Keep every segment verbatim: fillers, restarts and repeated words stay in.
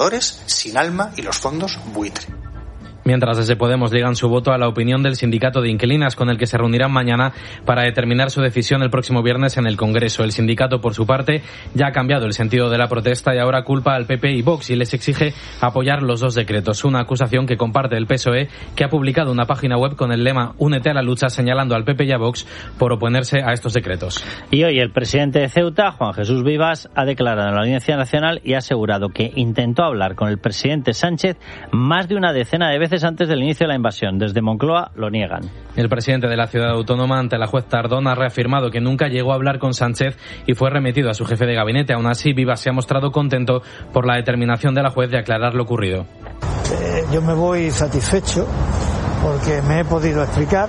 sin alma y los fondos buitre. Mientras desde Podemos ligan su voto a la opinión del sindicato de inquilinas con el que se reunirán mañana para determinar su decisión el próximo viernes en el Congreso. El sindicato, por su parte, ya ha cambiado el sentido de la protesta y ahora culpa al P P y Vox y les exige apoyar los dos decretos. Una acusación que comparte el P S O E, que ha publicado una página web con el lema Únete a la lucha, señalando al P P y a Vox por oponerse a estos decretos. Y hoy el presidente de Ceuta, Juan Jesús Vivas, ha declarado en la Audiencia Nacional y ha asegurado que intentó hablar con el presidente Sánchez más de una decena de veces antes del inicio de la invasión. Desde Moncloa lo niegan. El presidente de la ciudad autónoma ante la juez Tardón ha reafirmado que nunca llegó a hablar con Sánchez y fue remitido a su jefe de gabinete. Aún así, Vivas se ha mostrado contento por la determinación de la juez de aclarar lo ocurrido. Eh, yo me voy satisfecho porque me he podido explicar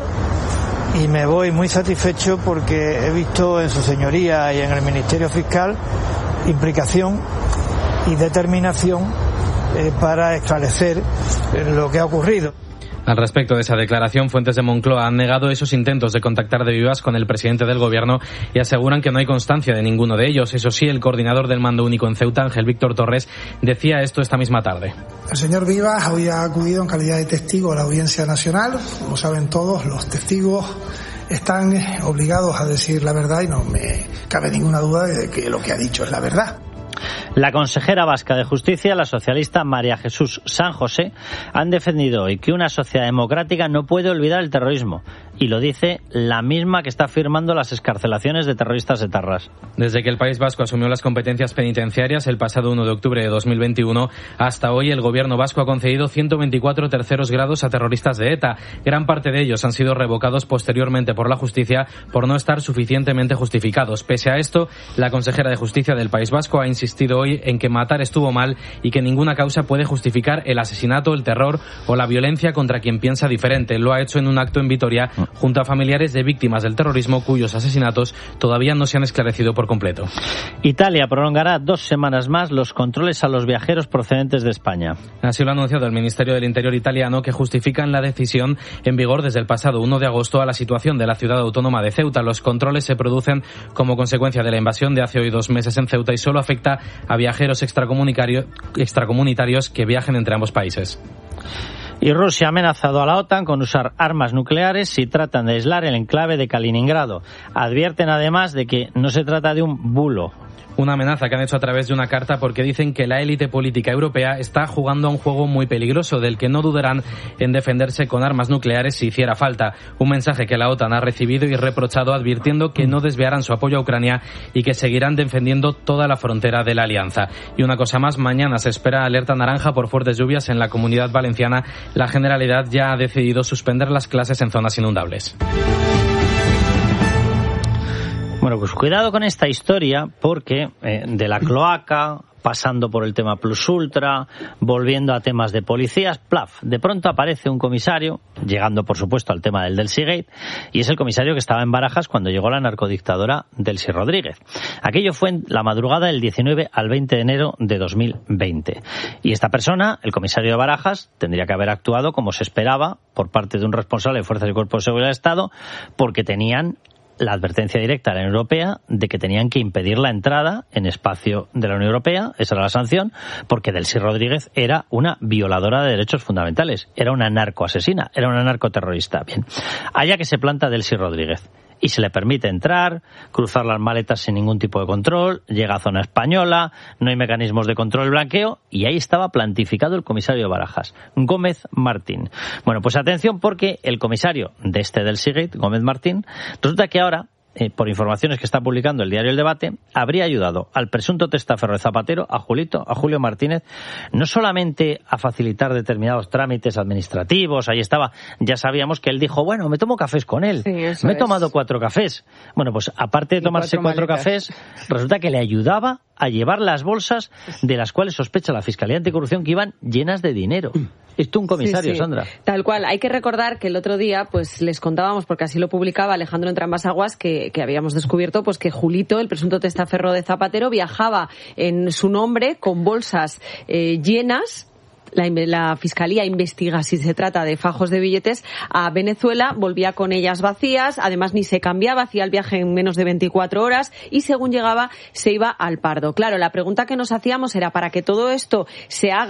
y me voy muy satisfecho porque he visto en su señoría y en el Ministerio Fiscal implicación y determinación Eh, para esclarecer eh, lo que ha ocurrido. Al respecto de esa declaración, fuentes de Moncloa han negado esos intentos de contactar de Vivas con el presidente del gobierno y aseguran que no hay constancia de ninguno de ellos. Eso sí, el coordinador del mando único en Ceuta, Ángel Víctor Torres, decía esto esta misma tarde. El señor Vivas había acudido en calidad de testigo a la Audiencia Nacional. Como saben todos, los testigos están obligados a decir la verdad y no me cabe ninguna duda de que lo que ha dicho es la verdad. La consejera vasca de Justicia, la socialista María Jesús San José, han defendido hoy que una sociedad democrática no puede olvidar el terrorismo. Y lo dice la misma que está firmando las excarcelaciones de terroristas etarras. Desde que el País Vasco asumió las competencias penitenciarias el pasado uno de octubre de dos mil veintiuno, hasta hoy el gobierno vasco ha concedido ciento veinticuatro terceros grados a terroristas de ETA. Gran parte de ellos han sido revocados posteriormente por la justicia por no estar suficientemente justificados. Pese a esto, la consejera de Justicia del País Vasco ha insistido hoy en que matar estuvo mal y que ninguna causa puede justificar el asesinato, el terror o la violencia contra quien piensa diferente. Lo ha hecho en un acto en Vitoria junto a familiares de víctimas del terrorismo cuyos asesinatos todavía no se han esclarecido por completo. Italia prolongará dos semanas más los controles a los viajeros procedentes de España. Así lo ha anunciado el Ministerio del Interior italiano, que justifican la decisión en vigor desde el pasado uno de agosto a la situación de la ciudad autónoma de Ceuta. Los controles se producen como consecuencia de la invasión de hace hoy dos meses en Ceuta y solo afecta a viajeros extracomunitarios que viajen entre ambos países. Y Rusia ha amenazado a la OTAN con usar armas nucleares si tratan de aislar el enclave de Kaliningrado. Advierten además de que no se trata de un bulo. Una amenaza que han hecho a través de una carta porque dicen que la élite política europea está jugando a un juego muy peligroso del que no dudarán en defenderse con armas nucleares si hiciera falta. Un mensaje que la OTAN ha recibido y reprochado advirtiendo que no desviarán su apoyo a Ucrania y que seguirán defendiendo toda la frontera de la alianza. Y una cosa más, mañana se espera alerta naranja por fuertes lluvias en la Comunidad Valenciana. La Generalidad ya ha decidido suspender las clases en zonas inundables. Bueno, pues cuidado con esta historia porque eh, de la cloaca, pasando por el tema Plus Ultra, volviendo a temas de policías, plaf, de pronto aparece un comisario, llegando por supuesto al tema del Delcy-Gate, y es el comisario que estaba en Barajas cuando llegó la narcodictadora Delcy Rodríguez. Aquello fue en la madrugada del diecinueve al veinte de enero de dos mil veinte. Y esta persona, el comisario de Barajas, tendría que haber actuado como se esperaba por parte de un responsable de Fuerzas y Cuerpos de Seguridad del Estado, porque tenían la advertencia directa a la Unión Europea de que tenían que impedir la entrada en espacio de la Unión Europea, esa era la sanción, porque Delcy Rodríguez era una violadora de derechos fundamentales, era una narcoasesina, era una narcoterrorista. Bien, allá que se planta Delcy Rodríguez y se le permite entrar, cruzar las maletas sin ningún tipo de control, llega a zona española, no hay mecanismos de control y blanqueo, y ahí estaba plantificado el comisario de Barajas, Gómez Martín. Bueno, pues atención porque el comisario de este Delcy-Gate, Gómez Martín, resulta que ahora, Eh, por informaciones que está publicando el diario El Debate, habría ayudado al presunto testaferro de Zapatero, a Julito, a Julio Martínez, no solamente a facilitar determinados trámites administrativos, ahí estaba, ya sabíamos que él dijo, bueno, me tomo cafés con él, sí, me he tomado es. cuatro cafés. Bueno, pues aparte de tomarse cuatro, cuatro cafés, resulta que le ayudaba a llevar las bolsas de las cuales sospecha la Fiscalía Anticorrupción que iban llenas de dinero. Esto un comisario, sí, sí. Sandra. Tal cual. Hay que recordar que el otro día pues les contábamos, porque así lo publicaba Alejandro Entrambas-Aguas, que, que habíamos descubierto pues que Julito, el presunto testaferro de Zapatero, viajaba en su nombre con bolsas eh, llenas la, la Fiscalía investiga si se trata de fajos de billetes, a Venezuela, volvía con ellas vacías, además ni se cambiaba, hacía el viaje en menos de veinticuatro horas y según llegaba se iba al Pardo. Claro, la pregunta que nos hacíamos era, para que todo esto se haga